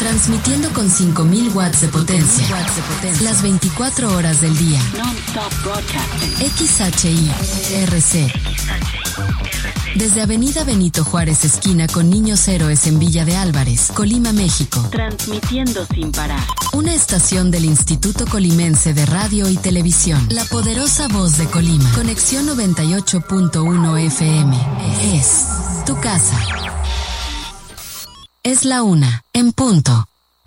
Transmitiendo con 5000 watts de potencia. Las 24 horas del día. XHI-RC. Desde Avenida Benito Juárez, esquina con Niños Héroes en Villa de Álvarez, Colima, México. Transmitiendo sin parar. Una estación del Instituto Colimense de Radio y Televisión. La poderosa voz de Colima. Conexión 98.1 FM. Es tu casa. Es la 1, en punto.